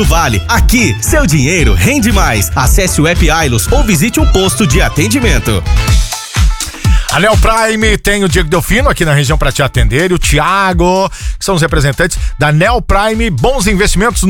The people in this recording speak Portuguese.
Vale. Aqui, seu dinheiro rende mais. Acesse o app Ailos ou visite um posto de atendimento. A Neo Prime tem o Diego Delfino aqui na região para te atender e o Thiago, que são os representantes da Neo Prime. Bons investimentos